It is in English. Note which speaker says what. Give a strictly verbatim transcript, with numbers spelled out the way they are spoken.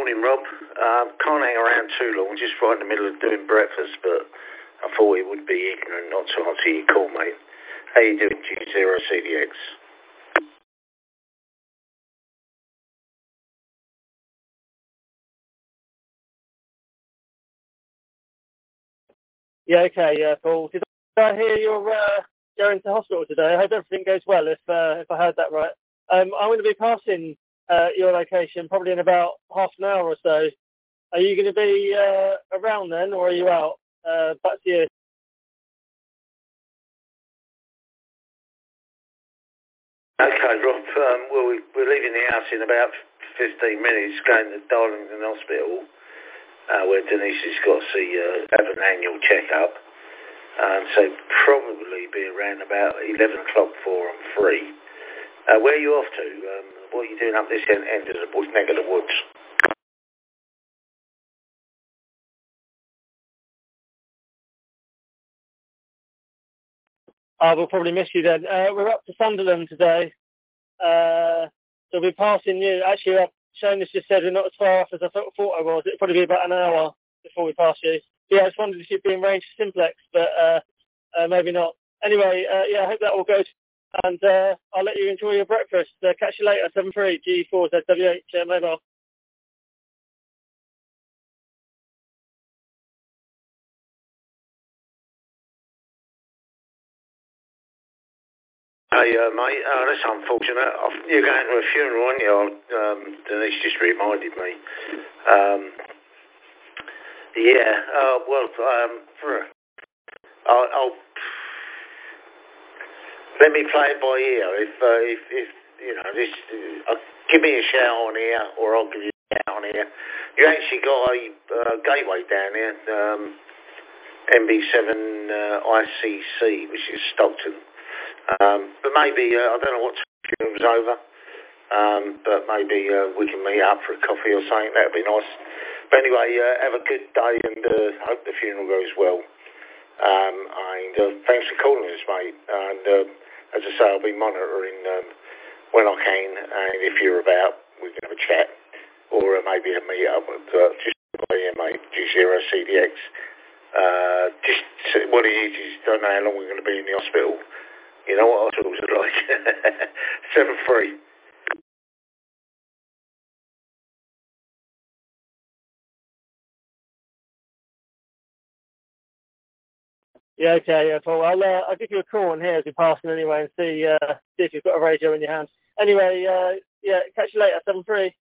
Speaker 1: morning, Rob. Uh, can't hang around too long, just right in the middle of doing breakfast, but I thought it would be ignorant not to answer your call, mate. How you doing, G zero C D X?
Speaker 2: Yeah, okay, yeah, Paul. Did I hear you're uh, going to hospital today? I hope everything goes well, if uh, if I heard that right. Um, I'm going to be passing uh, your location probably in about half an hour or so. Are you going to be uh, around then, or are you out? Uh, back to you.
Speaker 1: Okay, Rob. Um, well, we, we're leaving the house in about fifteen minutes, going to Darlington Hospital, uh, where Denise has got to see, uh, have an annual checkup. Um, so probably be around about eleven o'clock for I'm free. Uh, where are you off to? Um, what are you doing up this end, end of the bush, neck of the woods?
Speaker 2: I will probably miss you then. Uh, we're up to Sunderland today. Uh, so we'll be passing you. Actually, uh, Seamus just said we're not as far off as I thought, thought I was. It'll probably be about an hour before we pass you. Yeah, I just wondered if you'd be in range for Simplex, but uh, uh, maybe not. Anyway, uh, yeah, I hope that all goes. And uh, I'll let you enjoy your breakfast. Uh, catch you later, seven three G four Z W H uh, mobile.
Speaker 1: Hey, uh, mate, uh, that's unfortunate. You're going to a funeral, aren't you? Um, Denise just reminded me. Um, yeah, uh, well, um, for, I'll, I'll let me play it by ear. If, uh, if, if you know, this, uh, give me a shout on here, or I'll give you a shout on here. You actually got a uh, gateway down here, um, M B seven uh, I C C, which is Stockton. Um, but maybe, uh, I don't know what time was over, um, but maybe uh, we can meet up for a coffee or something. That would be nice. But anyway, uh, have a good day, and uh, hope the funeral goes well. Um, and uh, thanks for calling us, mate. And uh, as I say, I'll be monitoring um, when I can, and if you're about, we can have a chat, or uh, maybe a meet up with uh, just here, mate, G zero C D X. Uh, just what it is, is don't know how long we're going to be in the hospital. You know what hospitals are like. seven three.
Speaker 2: Yeah, okay, yeah, Paul. I'll, uh, I'll give you a call on here as you're passing anyway and see, uh, see if you've got a radio in your hand. Anyway, uh, yeah, catch you later, seven three.